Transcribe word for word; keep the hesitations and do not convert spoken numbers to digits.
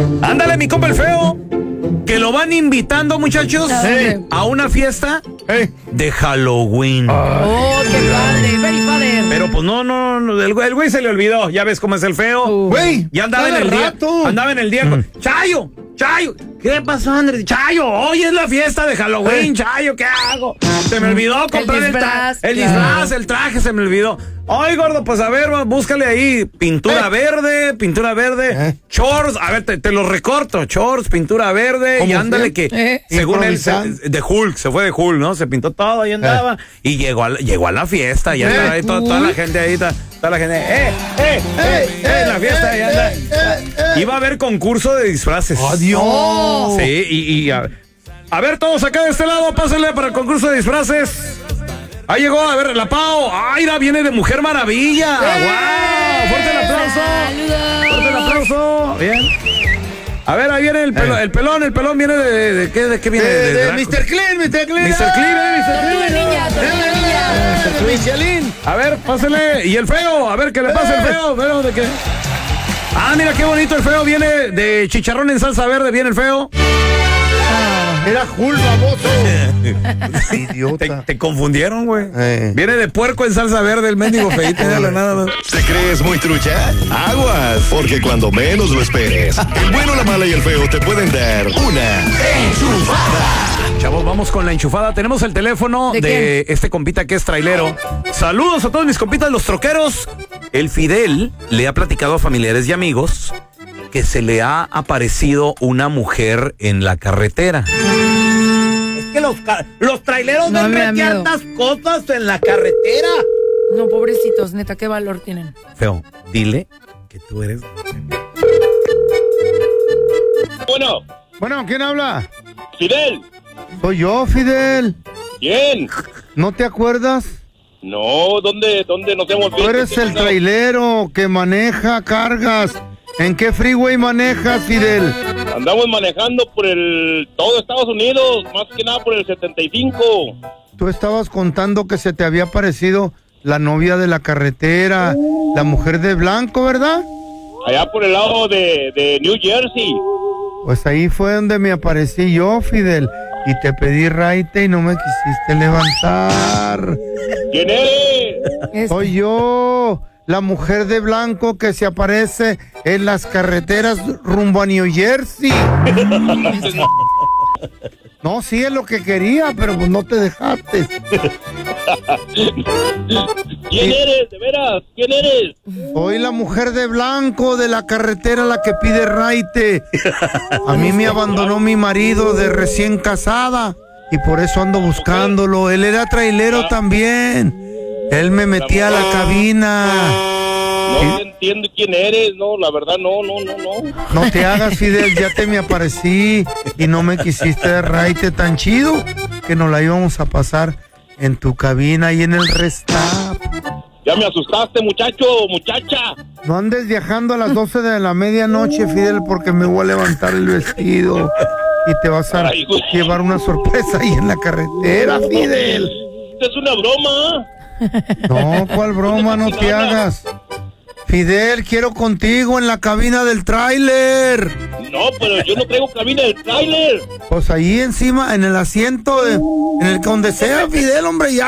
Ándale, mi compa el feo. Que lo van invitando, muchachos, Sí. a una fiesta Hey. de Halloween. Oh, qué padre, very padre. Pero pues no, no, no, el güey, el güey se le olvidó. Ya ves cómo es el feo. Güey, Y andaba en cada el día. rato. Andaba en el día con. ¡Chayo! ¡Chayo! ¿Qué pasó, Andrés? ¡Chayo! Hoy es la fiesta de Halloween, Chayo, ¿qué hago? Se me olvidó comprar el, disfraz, tra- el claro. disfraz, el traje, se me olvidó. Ay, gordo, pues a ver, va, búscale ahí pintura Eh. verde, pintura verde, Eh. shorts, a ver, te, te lo recorto, shorts, pintura verde, y ¿Cómo ándale fue? que, Eh. según él, se- Improvisando. de Hulk, se fue de Hulk, ¿no? Se pintó todo y andaba, y llegó a, la- llegó a la fiesta, y andaba ahí toda, toda la gente ahí, toda, toda la gente, ¡eh, eh, eh, eh! La fiesta, y anda. Iba a haber concurso de disfraces. Adiós. Sí, y, y a, a ver, todos acá de este lado, pásenle para el concurso de disfraces. Ahí llegó, a ver, la Pao. ¡Ay, la viene de Mujer Maravilla! ¡Guau! ¡Fuerte el aplauso! ¡Fuerte el aplauso! Bien. A ver, ahí viene el, pelo- el pelón, el pelón viene de, de, de qué, de qué viene. De, de Draco. mister Clean, mister Clean. mister Clean, eh, mister Tortuga Clean. ninja, tortuga ninja. Eh, de Michelin. A ver, pásale. Y el feo, a ver qué le pasa al feo. Feo, ¿de qué? Ah, mira qué bonito el feo. Viene de chicharrón en salsa verde, viene el feo. Era Hulk, baboso. Te, Idiota. te confundieron, güey. Eh. Viene de puerco en salsa verde el mendigo feito. Dale nada más. ¿Te crees muy trucha? Aguas, porque cuando menos lo esperes, el bueno, la mala y el feo te pueden dar una enchufada. Chavos, vamos con la enchufada. Tenemos el teléfono de, ¿De este compita que es trailero. Saludos a todos mis compitas, los troqueros. El Fidel le ha platicado a familiares y amigos que se le ha aparecido una mujer en la carretera. Es que los, ca- los traileros No, ven me da miedo. tantas cosas en la carretera. No, pobrecitos, neta, qué valor tienen. Feo, dile que tú eres. Bueno, Bueno, ¿quién habla? Fidel, Soy yo, Fidel. ¿quién? ¿No te acuerdas? No, ¿dónde, dónde nos hemos Tú visto? eres el trailero que maneja cargas. ¿En qué freeway manejas, Fidel? Andamos manejando por el todo Estados Unidos, más que nada por el setenta y cinco. Tú estabas contando que se te había aparecido la novia de la carretera, la mujer de blanco, ¿verdad? Allá por el lado de, de New Jersey. Pues ahí fue donde me aparecí yo, Fidel, y te pedí raite y no me quisiste levantar. ¿Quién eres? Es- Soy yo, la mujer de blanco que se aparece en las carreteras rumbo a New Jersey. No, sí es lo que quería, pero pues no te dejaste. ¿Quién eres? ¿De veras? ¿Quién eres? Soy la mujer de blanco de la carretera, la que pide raite. A mí me abandonó mi marido de recién casada y por eso ando buscándolo. Él era trailero también. Él me metía a la cabina. No te entiendo quién eres, no, la verdad no, no, no, no. No te hagas, Fidel, ya te me aparecí y no me quisiste de raite tan chido que nos la íbamos a pasar en tu cabina y en el restap. Ya me asustaste, muchacho, muchacha. No andes viajando a las doce de la medianoche, Fidel, porque me voy a levantar el vestido y te vas a Ay, güey. llevar una sorpresa ahí en la carretera, Fidel. Esto es una broma. No, ¿cuál broma? No te hagas. Fidel, quiero contigo en la cabina del tráiler. No, pero yo no traigo cabina del tráiler. Pues ahí encima, en el asiento, de- en el que donde sea, Fidel, hombre, ya.